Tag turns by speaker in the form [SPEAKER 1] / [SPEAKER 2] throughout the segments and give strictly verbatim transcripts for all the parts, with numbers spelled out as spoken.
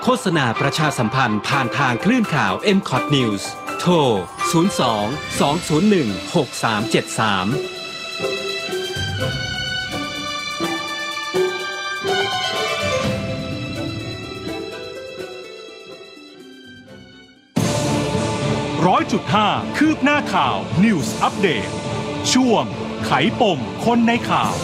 [SPEAKER 1] โฆษณาประชาสัมพันธ์ผ่านทางคลื่นข่าว เอ็ม คอท News โทร ศูนย์ สอง สอง ศูนย์ หนึ่ง หก สาม เจ็ด สาม
[SPEAKER 2] ร้อยจุดห้า คืบหน้าข่าว News Update ช่วงไขปมคนในข่าว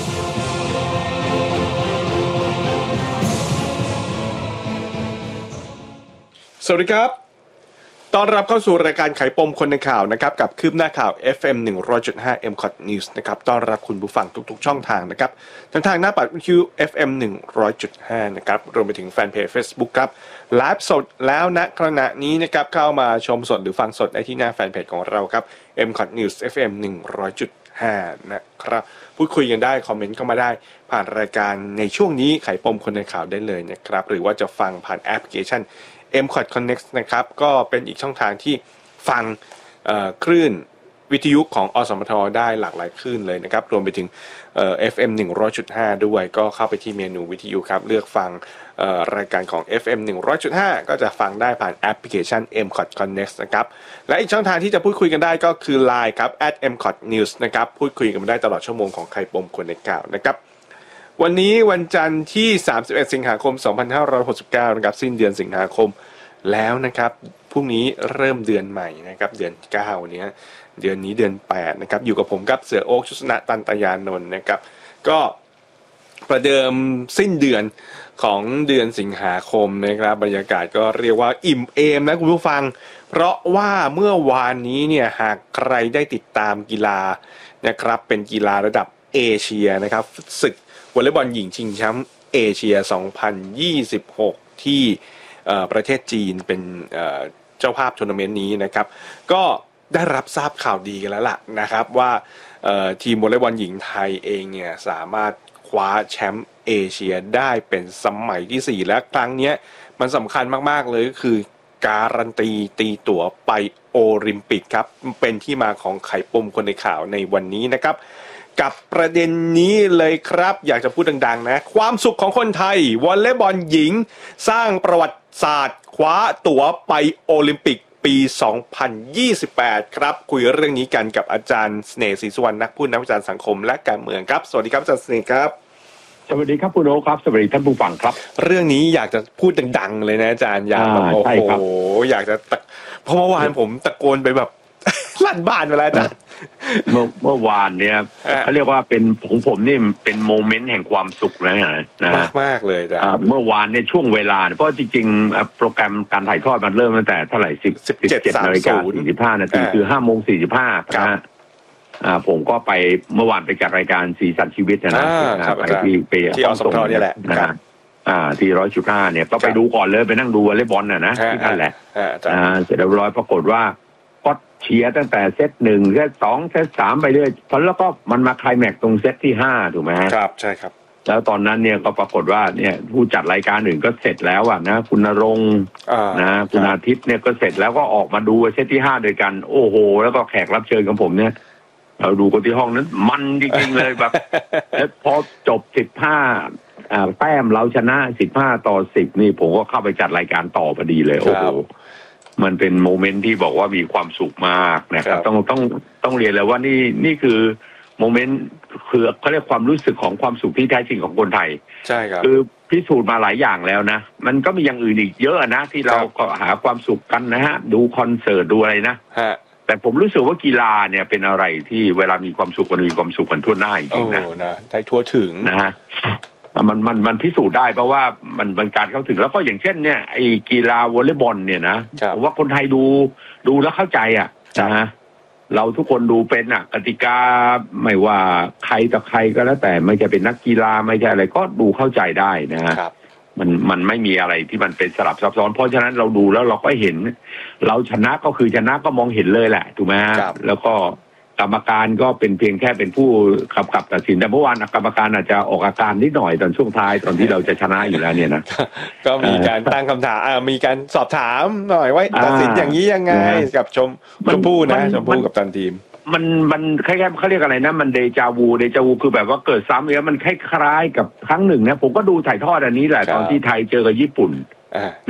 [SPEAKER 3] สวัสดีครับต้อนรับเข้าสู่รายการไขปมคนในข่าวนะครับกับคืบหน้าข่าว เอฟ เอ็ม หนึ่งร้อยจุดห้า เอ็ม คอท News นะครับต้อนรับคุณผู้ฟังทุกๆช่องทางนะครับทั้งทางหน้าปัดวิทยุ เอฟ เอ็ม หนึ่งร้อยจุดห้า นะครับรวมไปถึงแฟนเพจ Facebook ครับไลฟ์สดแล้วณขณะนี้นะครับเข้ามาชมสดหรือฟังสดได้ที่หน้าแฟนเพจของเราครับ เอ็ม คอท News เอฟ เอ็ม หนึ่งร้อยจุดห้า นะครับพูดคุยกันได้คอมเมนต์เข้ามาได้ผ่านรายการในช่วงนี้ไขปมคนในข่าวได้เลยนะครับหรือว่าจะฟังผ่านแอปพลิเคชันเอ็ม คอท Connect นะครับก็เป็นอีกช่องทางที่ฟังคลื่นวิทยุของอสมทได้หลากหลายคลื่นเลยนะครับรวมไปถึงเอ่อ เอฟ เอ็ม หนึ่งร้อยจุดห้า ด้วยก็เข้าไปที่เมนูวิทยุครับเลือกฟังรายการของ เอฟ เอ็ม หนึ่งร้อยจุดห้า ก็จะฟังได้ผ่านแอปพลิเคชัน เอ็ม คอท Connect นะครับและอีกช่องทางที่จะพูดคุยกันได้ก็คือ ไลน์ ครับ แอท เอ็ม คอท นิวส์ นะครับพูดคุยกันได้ตลอดชั่วโมงของไข่ปมคนในข่าวนะครับวันนี้วันจันทร์ที่สามสิบเอ็ดสิงหาคมสองพันห้าร้อยหกสิบเก้านะครับสิ้นเดือนสิงหาคมแล้วนะครับพรุ่งนี้เริ่มเดือนใหม่นะครับเดือนเก้าเนี้ยเดือนนี้เดือนแปดนะครับอยู่กับผมครับเสือโอ๊คชุสนะตันตยานนท์นะครับก็ประเดิมสิ้นเดือนของเดือนสิงหาคมนะครับบรรยากาศก็เรียกว่าอิ่มเอมนะคุณผู้ฟังเพราะว่าเมื่อวานนี้เนี่ยหากใครได้ติดตามกีฬานะครับเป็นกีฬาระดับเอเชียนะครับศึกวอลเลย์บอลหญิงชิงแชมป์เอเชียสองพันยี่สิบหกที่ประเทศจีนเป็นเจ้าภาพทัวร์นาเมนต์นี้นะครับก็ได้รับทราบข่าวดีกันแล้วล่ะนะครับว่าทีมวอลเลย์บอลหญิงไทยเองเนี่ยสามารถคว้าแชมป์เอเชียได้เป็นสมัยที่สี่และครั้งนี้มันสำคัญมากๆเลยก็คือการันตีตีตั๋วไปโอลิมปิกครับเป็นที่มาของไขปมคนในข่าวในวันนี้นะครับกับประเด็นนี้เลยครับอยากจะพูดดังๆนะความสุขของคนไทยวอลเลย์บอลหญิงสร้างประวัติศาสตร์คว้าตั๋วไปโอลิมปิกปีสองพันยี่สิบแปดครับคุยเรื่องนี้กันกับอาจารย์เสน่ห์ศรีสุวรรณนักพูดนักวิจารณ์สังคมและการเมืองครับสวัสดีครับอาจารย์เสน่ห์ครับ
[SPEAKER 4] สวัสดีครับคุณโอครับสวัสดีท่านผู้ฟังครับ
[SPEAKER 3] เรื่องนี้อยากจะพูดดังๆเลยนะอาจารย์อยากแบบโอ้โหอยากจะเพราะเมื่อวานผมตะโกนไปแบบลั่นบ้านไปแล้วอาจารย์
[SPEAKER 4] เมื่อเมื่อวานเนี่ยเขาเรียกว่าเป็นของผมนี่เป็นโมเมนต์แห่งความสุขนะนะ
[SPEAKER 3] มากมากเลยจ้ะ
[SPEAKER 4] เมื่อวานเนี่ยช่วงเวลาเพราะจริงๆโปรแกรมการถ่ายทอดมันเริ่มตั้งแต่เท่าไหร่สิบสิบเจ็ดนาฬิกาสี่สิบห้านาทีคือห้าโมงสี่สิบห้านะอ่าผมก็ไปเมื่อวานไปจัดรายการสีสันชีวิตนะ
[SPEAKER 3] ไปที่
[SPEAKER 4] ไป
[SPEAKER 3] ที่อสมทนี่แหละ
[SPEAKER 4] นะอ่าที่ร้อยจุดห้าเนี่ยก็ไปดูก่อนเลยไปนั่งดูวอลเลย์บอลน่ะนะที่นั่นแหละอ่าเสร็จเรียบร้อยปรากฏว่าก็เชียร์ตั้งแต่เซตหนึ่งเซตสองเซตสามไปเรื่อยแล้วก็มันมาไคลแม็กซ์ตรงเซตที่ห้าถูกไหม
[SPEAKER 3] ครับใช่ครับ
[SPEAKER 4] แล้วตอนนั้นเนี่ยก็ปรากฏว่าเนี่ยผู้จัดรายการอื่นก็เสร็จแล้วอ่ะนะคุณณรงค์นะคุณอาทิตย์เนี่ยก็เสร็จแล้วก็ออกมาดูเซตที่ห้าด้วยกันโอ้โหแล้วก็แขกรับเชิญของผมเนี่ยเราดูกันที่ห้องนั้นมันจริงๆเลยแบบแล้วพอจบสิบห้าอ่าแต้มเราชนะสิบห้าต่อสิบนี่ผมก็เข้าไปจัดรายการต่อพอดีเลยโอ้โหมันเป็นโมเมนต์ที่บอกว่ามีความสุขมากนะครับต้องต้องต้องเรียนเลยว่านี่นี่คือโมเมนต์คือเขาเรียกความรู้สึกของความสุขที่แท้จริงของคนไทย
[SPEAKER 3] ใช่ครับ
[SPEAKER 4] คือพิสูจน์มาหลายอย่างแล้วนะมันก็มีอย่างอื่นอีกเยอะนะที่เราก็หาความสุขกันนะฮะดูคอนเสิร์ตดูอะไรนะแต่ผมรู้สึกว่ากีฬาเนี่ยเป็นอะไรที่เวลามีความสุขมันมีความสุขกันทั่วหน้าจริงๆนะ
[SPEAKER 3] นะได้ทั่วถึง
[SPEAKER 4] นะฮะมันมันมันพิสูจน์ได้เพราะว่ามันเป็นการเข้าถึงแล้วก็อย่างเช่นเนี่ยไอ้กีฬาวอลเลย์บอลเนี่ยนะผมว่าคนไทยดูดูแล้วเข้าใจอ่ะนะฮะเราทุกคนดูเป็นอ่ะกติกาไม่ว่าใครต่อใครก็แล้วแต่ไม่จะเป็นนักกีฬาไม่ใช่อะไรก็ดูเข้าใจได้นะฮะมันมันไม่มีอะไรที่มันเป็นสลับซับซ้อนเพราะฉะนั้นเราดูแล้วเราก็เห็นเราชนะก็คือชนะก็มองเห็นเลยแหละถูกไหมแล้วก็กรรมการก็เป็นเพียงแค่เป็นผู้กำกับตัดสินแต่เมื่อวานกรรมการอาจจะออกอาการนิดหน่อยตอนช่วงท้ายตอนที่เราจะชนะอยู่แล้วเนี่ยนะ
[SPEAKER 3] ก็มีการตั้งคำถามมีการสอบถามหน่อยว่าตัดสินอย่างนี้ยังไงกับชมชมพู่นะชมพู่กับตันทีม
[SPEAKER 4] มันมันคล้ายๆเขาเรียกอะไรนะมันเดจาวูเดจาวูคือแบบว่าเกิดซ้ำแล้วมันคล้ายๆกับครั้งหนึ่งนะผมก็ดูถ่ายทอดอันนี้แหละตอนที่ไทยเจอกับญี่ปุ่น